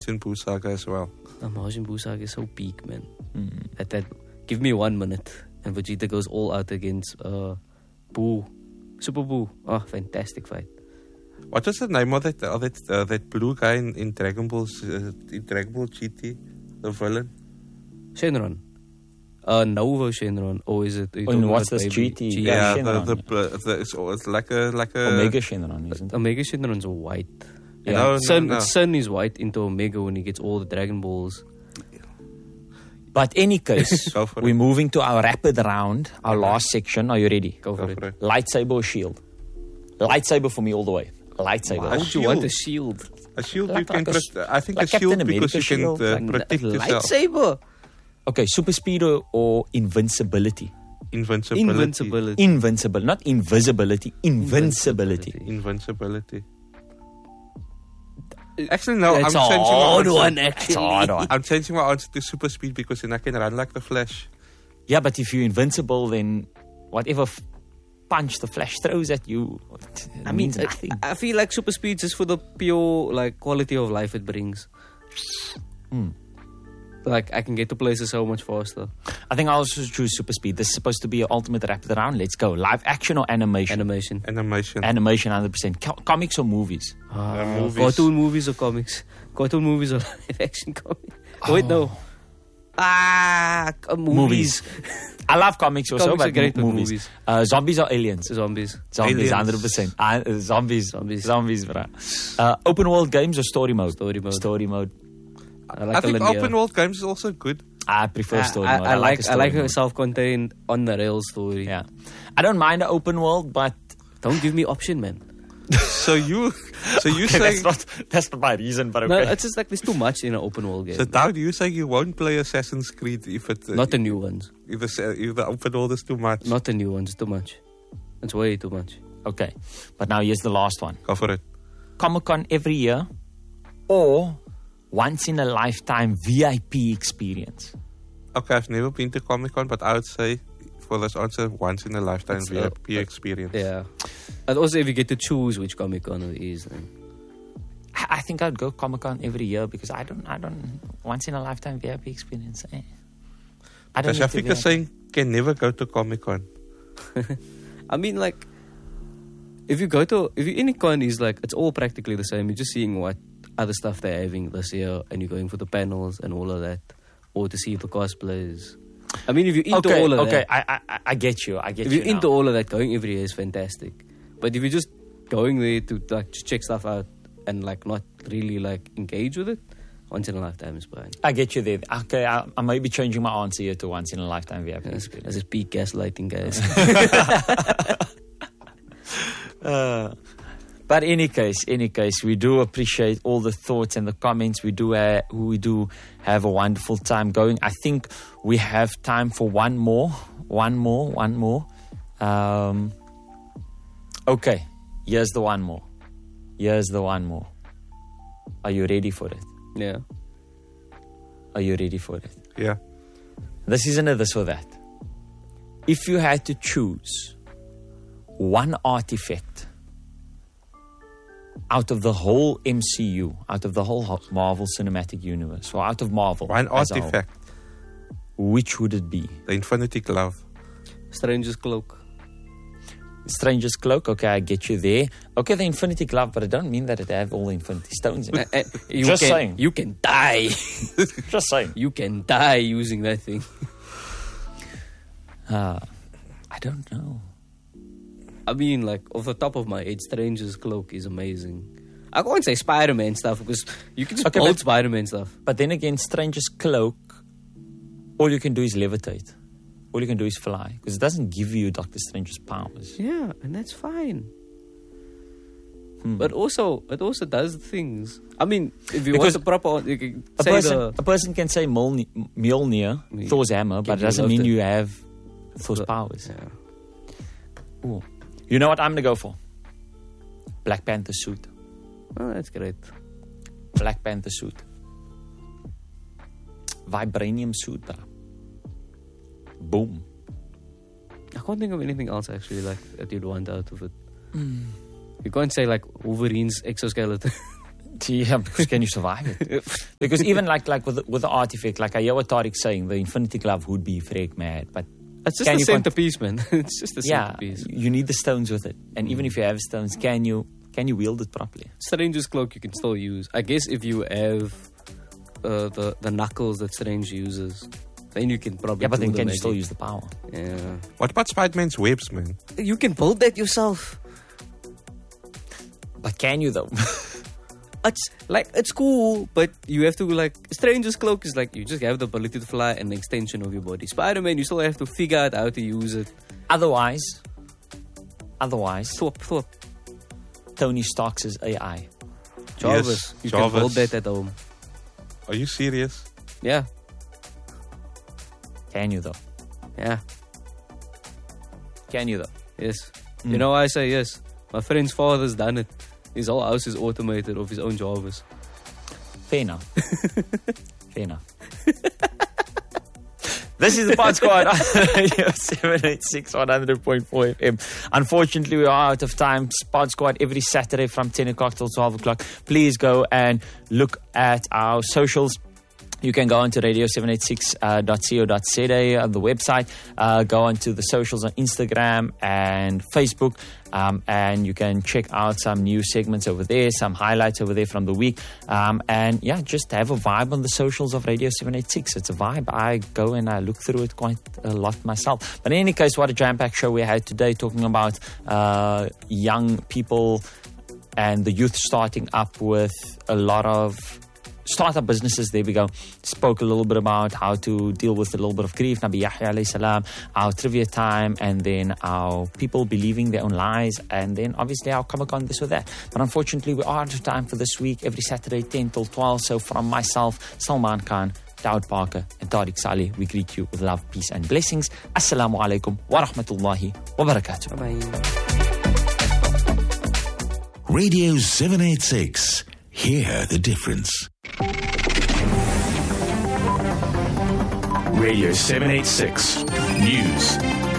Majin Buu saga as well. The Majin Buu saga is so peak, man. That give me 1 minute and Vegeta goes all out against Buu. Super Buu. Oh, fantastic fight. What was the name of that blue guy in Dragon Ball GT? The villain? Shenron. Nova Shenron. Or is it? What's this GT? Yeah, Shenron, it's like a Omega Shenron, isn't it? Omega Shenron's white. Yeah. No. Sun is white into Omega when he gets all the Dragon Balls. But any case, Go for we're it. moving to our rapid round, our last section. Are you ready? Go for Go it. for it. Lightsaber or shield? Lightsaber for me all the way. Lightsaber. Why would you want a shield? A shield Like- you can like I think like a shield Captain because you America can shield, protect yourself. Lightsaber. Okay, super speed or invincibility? Invincibility. Invincible, not invisibility. Invincibility. Invincibility. Actually, no. It's I'm a changing hard my one, answer. It's a hard one. I'm changing my answer to super speed because then I can run like the Flash. Yeah, but if you're invincible, then whatever punch the Flash throws at you, it means nothing. I feel like super speed is for the pure like quality of life it brings. Like I can get to places so much faster. I think I also choose super speed. This is supposed to be an ultimate rapid round. Let's go. Live action or animation? Animation. Animation, 100%. Comics or movies? Movies. Cartoon movies or comics? Cartoon movies or live action comics? Wait, no. Movies. I love comics also, Comics are but great, but movies. Zombies or aliens? Zombies. Zombies, Aliens. 100%. Zombies, bro. Open world games or story mode? Story mode. I think open world games is also good. I prefer story mode. I like story a mode. self-contained on the rails story. Yeah. I don't mind the open world, but Don't give me option, man. So you say that's not my reason, but No, okay. it's just like there's too much in an open world game. so now you say you won't play Assassin's Creed if it Not the new ones. if the open world is too much. Not the new ones. Too much. It's way too much. Okay. But now here's the last one. Go for it. Comic-Con every year or once in a lifetime VIP experience? Okay, I've never been to Comic-Con, but I would say for this answer, once in a lifetime It's, VIP experience. Yeah. And also, if you get to choose which Comic Con it is, then I think I'd go Comic-Con every year because I don't once in a lifetime VIP experience. I don't Because need to Shafiq be is saying can never go to Comic-Con. I mean, like, if you any con is like it's all practically the same. You're just seeing what other stuff they're having this year, and you're going for the panels and all of that, or to see the cosplays. I mean, if you're into all of that, I get you. I get if you. you're into all of that, going every year is fantastic. But if you're just going there to like just check stuff out and like not really like engage with it, once in a lifetime is fine. I get you there. Okay, I may be changing my answer here to once in a lifetime VIP That's experience. just peak gaslighting, guys. But any case, we do appreciate all the thoughts and the comments. We do have a wonderful time going. I think we have time for one more. Okay, here's the one more. Are you ready for it? Yeah. Are you ready for it? Yeah. This isn't a this or that. If you had to choose one artifact out of the whole MCU, out of the whole Marvel Cinematic Universe, or out of Marvel, One as a whole, artifact. which would it be? The Infinity Glove. Stranger's Cloak. Stranger's Cloak, okay, I get you there. Okay, the Infinity Glove, but it don't mean that it have all the Infinity Stones in it. Just saying. You can die. Just saying. You can die using that thing. I don't know. I mean, like, off the top of my head, Stranger's Cloak is amazing. I can't say Spider-Man stuff because you can just build Spider-Man stuff. But then again, Stranger's Cloak, all you can do is levitate. All you can do is fly. Because it doesn't give you Doctor Strange's powers. Yeah, and that's fine. But also, it also does things. I mean, if you want the proper... You can A person can say Mjolnir, Thor's hammer, but it doesn't mean you have Thor's powers. Yeah. Ooh. You know what I'm going to go for? Black Panther suit. Oh, that's great. Black Panther suit. Vibranium suit, bro. Boom. I can't think of anything else actually like that you'd want out of it. You can't say like Wolverine's exoskeleton. Yeah, because can you survive it? Because even like with the artifact, like I hear what Tariq saying, the Infinity Glove would be freak mad, but it's just the centerpiece, man. It's just the centerpiece. You need the stones with it, and even if you have stones, can you wield it properly? Stranger's Cloak you can still use. I guess if you have the knuckles that Strange uses, then you can probably. Yeah, but then can you still use the power? Yeah. What about Spider-Man's webs, man? You can build that yourself. But can you though? It's cool, but you have to Stranger's Cloak is like you just have the ability to fly and an extension of your body. Spider-Man, you still have to figure out how to use it. Otherwise, Thwop. Tony Stark's AI. Jarvis, you can build that at home. Are you serious? Yeah. Can you though? Yeah. Can you though? Yes. You know why I say yes? My friend's father's done it. His whole house is automated of his own Jarvis. Fair enough. Fair enough. This is the Pod Squad on Radio 786 100.4 FM. Unfortunately, we are out of time. Pod Squad every Saturday from 10 o'clock till 12 o'clock. Please go and look at our socials. You can go on to radio786.co.za on the website. Go on to the socials on Instagram and Facebook. And you can check out some new segments over there, some highlights over there from the week. And yeah, just have a vibe on the socials of Radio 786. It's a vibe. I go and I look through it quite a lot myself. But in any case, what a jam-packed show we had today, talking about young people and the youth starting up with a lot of startup businesses. There we go. Spoke a little bit about how to deal with a little bit of grief, Nabi Yahya alayhi salam, our trivia time, and then our people believing their own lies, and then obviously our Comic-Con, this or that. But unfortunately, we are out of time for this week, every Saturday 10 till 12. So from myself, Salman Khan, Daud Parker, and Tariq Saleh, we greet you with love, peace and blessings. Assalamu alaikum wa rahmatullahi wa barakatuh. Bye-bye. Radio 786. Hear the difference. Radio 786 News.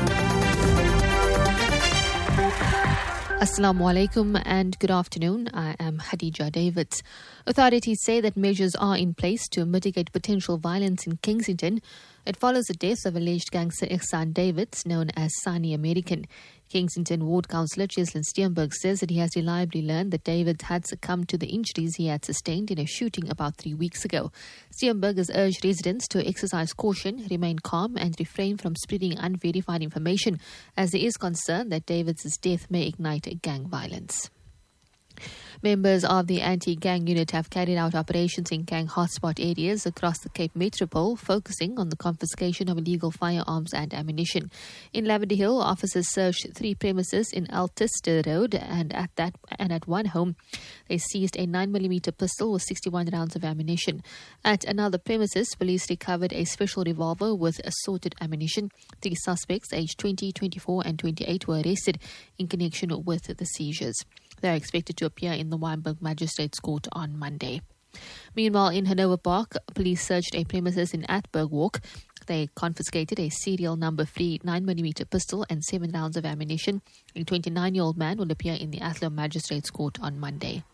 Assalamu alaikum and good afternoon. I am Khadija Davids. Authorities say that measures are in place to mitigate potential violence in Kensington. It follows the death of alleged gangster Ihsan Davids, known as Sani American. Kensington Ward Councillor Cheslin Steenberg says that he has reliably learned that David had succumbed to the injuries he had sustained in a shooting about 3 weeks ago. Steenberg has urged residents to exercise caution, remain calm and refrain from spreading unverified information, as there is concern that David's death may ignite gang violence. Members of the anti-gang unit have carried out operations in gang hotspot areas across the Cape Metropole, focusing on the confiscation of illegal firearms and ammunition. In Lavender Hill, officers searched 3 premises in Altister Road, and at one home, they seized a 9mm pistol with 61 rounds of ammunition. At another premises, police recovered a special revolver with assorted ammunition. 3 suspects, aged 20, 24 and 28, were arrested in connection with the seizures. They are expected to appear in the Wynberg Magistrates Court on Monday. Meanwhile, in Hanover Park, police searched a premises in Atberg Walk. They confiscated a serial number-free 9mm pistol and 7 rounds of ammunition. A 29-year-old man will appear in the Athlone Magistrates Court on Monday.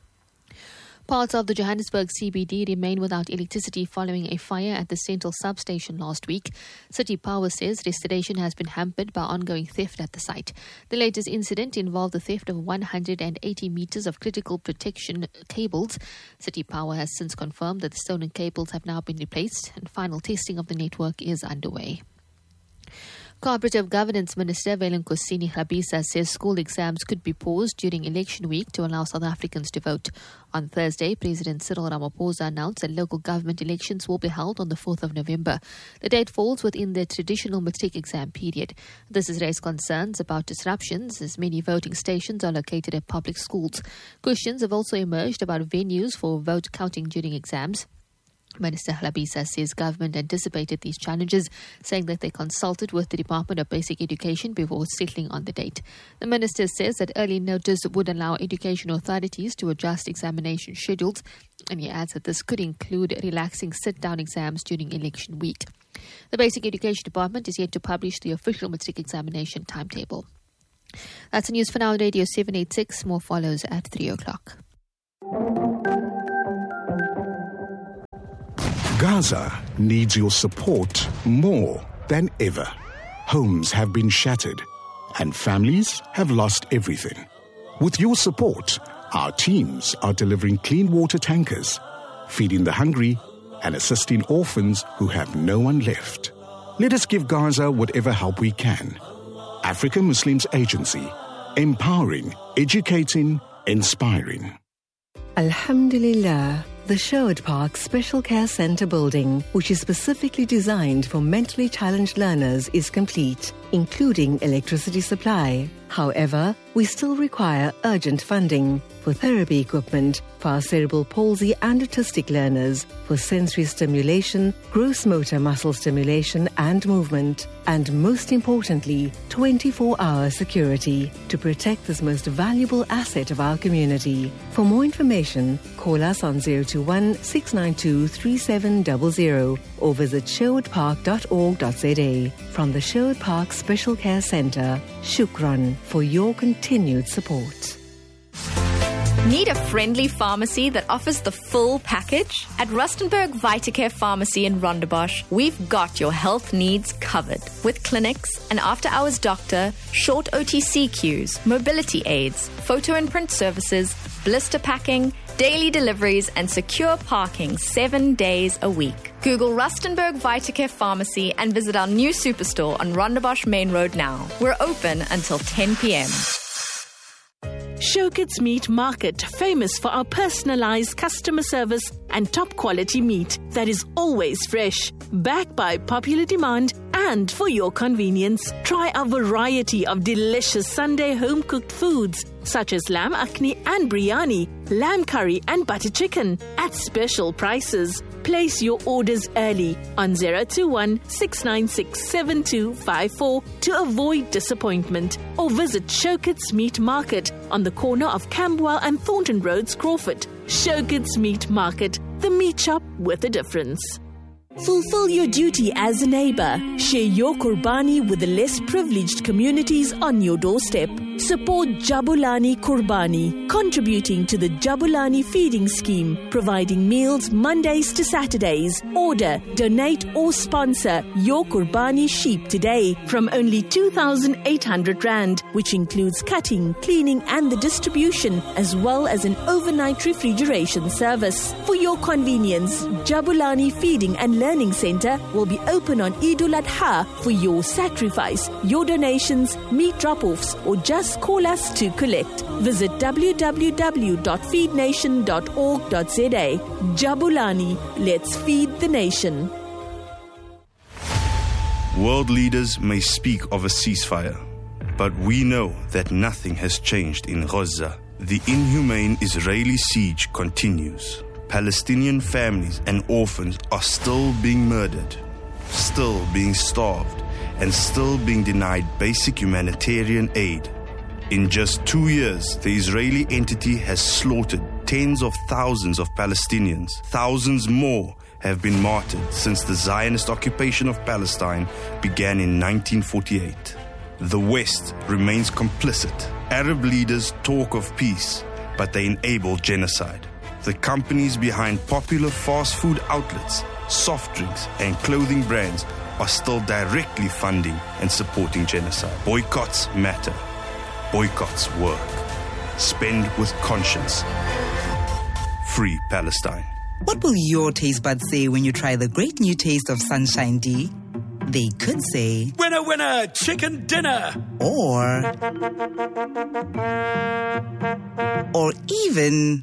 Parts of the Johannesburg CBD remain without electricity following a fire at the Central substation last week. City Power says restoration has been hampered by ongoing theft at the site. The latest incident involved the theft of 180 meters of critical protection cables. City Power has since confirmed that the stolen cables have now been replaced and final testing of the network is underway. Cooperative Governance Minister Velenkosini Rabisa says school exams could be paused during election week to allow South Africans to vote. On Thursday, President Cyril Ramaphosa announced that local government elections will be held on the 4th of November. The date falls within the traditional matric exam period. This has raised concerns about disruptions as many voting stations are located at public schools. Questions have also emerged about venues for vote counting during exams. Minister Hlabisa says government anticipated these challenges, saying that they consulted with the Department of Basic Education before settling on the date. The minister says that early notice would allow education authorities to adjust examination schedules, and he adds that this could include relaxing sit-down exams during election week. The Basic Education Department is yet to publish the official matric examination timetable. That's the news for now on Radio 786. More follows at 3 o'clock. Gaza needs your support more than ever. Homes have been shattered and families have lost everything. With your support, our teams are delivering clean water tankers, feeding the hungry and assisting orphans who have no one left. Let us give Gaza whatever help we can. African Muslims Agency, empowering, educating, inspiring. Alhamdulillah, the Sherwood Park Special Care Centre building, which is specifically designed for mentally challenged learners, is complete, including electricity supply. However, we still require urgent funding for therapy equipment for our cerebral palsy and autistic learners, for sensory stimulation, gross motor muscle stimulation and movement, and most importantly, 24-hour security to protect this most valuable asset of our community. For more information, call us on 021 692 3700 or visit sherwoodpark.org.za. From the Sherwood Park Special Care Centre, Shukran for your continued support. Need a friendly pharmacy that offers the full package? At Rustenburg Vitacare Pharmacy in Rondebosch, we've got your health needs covered. With clinics, an after-hours doctor, short OTC queues, mobility aids, photo and print services, blister packing, daily deliveries, and secure parking 7 days a week. Google Rustenburg Vitacare Pharmacy and visit our new superstore on Rondebosch Main Road now. We're open until 10 p.m. Showkits Meat Market, famous for our personalized customer service and top quality meat that is always fresh. Backed by popular demand and for your convenience, try a variety of delicious Sunday home-cooked foods such as lamb akhni and biryani, lamb curry and butter chicken at special prices. Place your orders early on 021 696 7254 to avoid disappointment, or visit Showkits Meat Market on the corner of Camberwell and Thornton Roads, Crawford. Showkits Meat Market, the meat shop with a difference. Fulfill your duty as a neighbor. Share your Qurbani with the less privileged communities on your doorstep. Support Jabulani Qurbani, contributing to the Jabulani feeding scheme, providing meals Mondays to Saturdays. Order, donate or sponsor your Qurbani sheep today from only 2,800 Rand, which includes cutting, cleaning and the distribution, as well as an overnight refrigeration service. For your convenience, Jabulani Feeding and Learning Center will be open on Eidul Adha for your sacrifice, your donations, meat drop-offs, or just call us to collect. Visit www.feednation.org.za. Jabulani, let's feed the nation. World leaders may speak of a ceasefire, but we know that nothing has changed in Gaza. The inhumane Israeli siege continues. Palestinian families and orphans are still being murdered, still being starved, and still being denied basic humanitarian aid. In just 2 years, the Israeli entity has slaughtered tens of thousands of Palestinians. Thousands more have been martyred since the Zionist occupation of Palestine began in 1948. The West remains complicit. Arab leaders talk of peace, but they enable genocide. The companies behind popular fast food outlets, soft drinks, and clothing brands are still directly funding and supporting genocide. Boycotts matter. Boycotts work. Spend with conscience. Free Palestine. What will your taste buds say when you try the great new taste of Sunshine D? They could say, "Winner, winner, chicken dinner." Or even,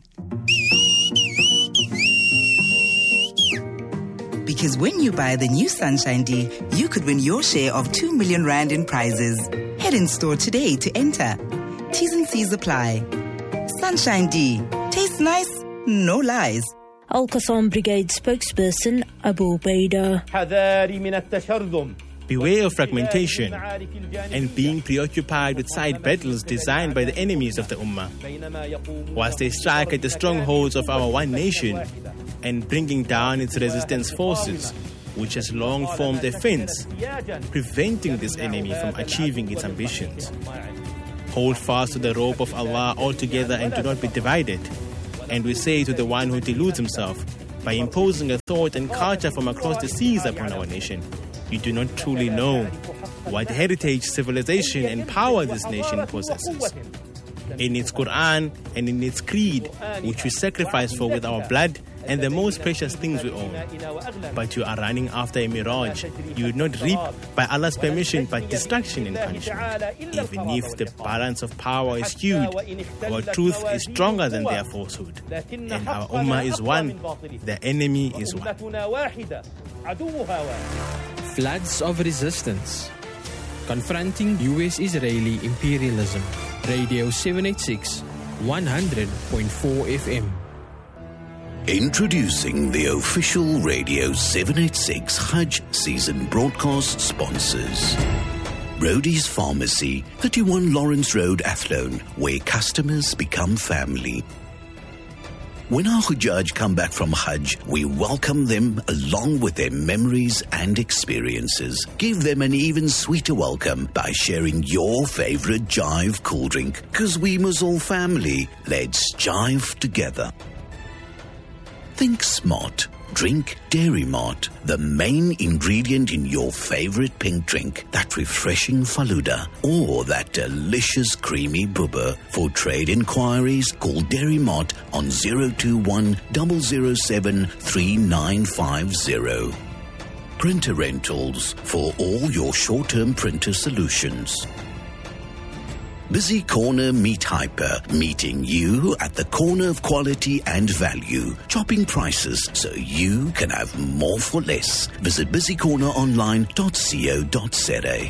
because when you buy the new Sunshine D, you could win your share of 2 million Rand in prizes. Head in store today to enter. T's and C's apply. Sunshine D. Tastes nice, no lies. Al-Qassam Brigade spokesperson Abu Baida. Beware of fragmentation and being preoccupied with side battles designed by the enemies of the Ummah, whilst they strike at the strongholds of our one nation and bringing down its resistance forces, which has long formed a fence, preventing this enemy from achieving its ambitions. Hold fast to the rope of Allah altogether and do not be divided. And we say to the one who deludes himself, By imposing a thought and culture from across the seas upon our nation, you do not truly know what heritage, civilization, and power this nation possesses. In its Quran and in its creed, which we sacrifice for with our blood and the most precious things we own. But you are running after a mirage. You would not reap by Allah's permission, but destruction and punishment. Even if the balance of power is skewed, our truth is stronger than their falsehood. And our ummah is one. The enemy is one. Floods of resistance. Confronting US-Israeli imperialism. Radio 786, 100.4 FM. Introducing the official Radio 786 Hajj season broadcast sponsors. Brody's Pharmacy, 31 Lawrence Road, Athlone, where customers become family. When our Hujjaj come back from Hajj, we welcome them along with their memories and experiences. Give them an even sweeter welcome by sharing your favorite Jive cool drink. 'Cause we must all family. Let's jive together. Think smart. Drink Dairy Mart, the main ingredient in your favorite pink drink, that refreshing Faluda, or that delicious creamy bubba. For trade inquiries, call Dairy Mart on 021 007 3950. Printer Rentals, for all your short-term printer solutions. Busy Corner Meat Hyper, meeting you at the corner of quality and value. Chopping prices so you can have more for less. Visit busycorneronline.co.za.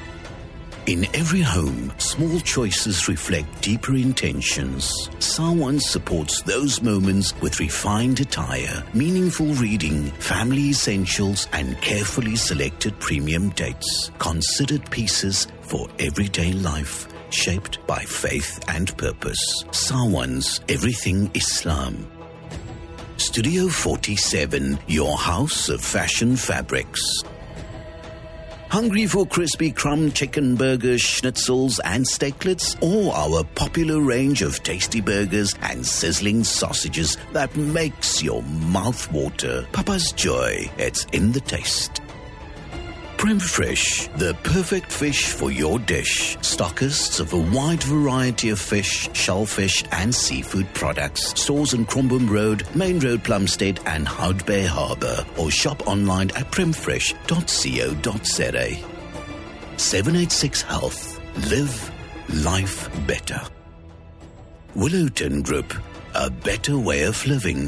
In every home, small choices reflect deeper intentions. Sawan supports those moments with refined attire, meaningful reading, family essentials, and carefully selected premium dates. Considered pieces for everyday life. Shaped by faith and purpose. Sawan's Everything Islam. Studio 47, your house of fashion fabrics. Hungry for crispy crumb chicken burgers, schnitzels and steaklets? Or our popular range of tasty burgers and sizzling sausages that makes your mouth water? Papa's Joy, it's in the taste. Prem Fresh, the perfect fish for your dish. Stockists of a wide variety of fish, shellfish and seafood products. Stores on Crombum Road, Main Road, Plumstead and Hout Bay Harbour. Or shop online at premfresh.co.za. 786 Health. Live life better. Willowton Group, a better way of living.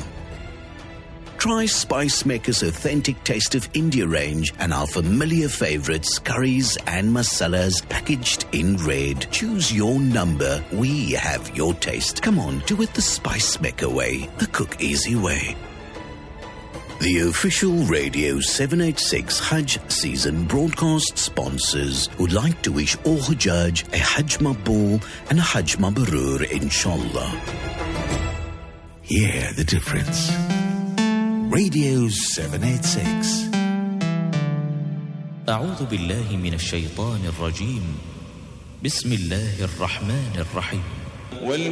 Try Spice Maker's authentic Taste of India range and our familiar favorites, curries and masalas packaged in red. Choose your number. We have your taste. Come on, do it the Spice Maker way, the cook easy way. The official Radio 786 Hajj season broadcast sponsors would like to wish all Hujjaj a Hajj Maqbool and a Hajj Mabrur, inshallah. Hear the difference. Radio 786. أعوذ بالله من الشيطان الرجيم. بسم الله الرحمن الرحيم.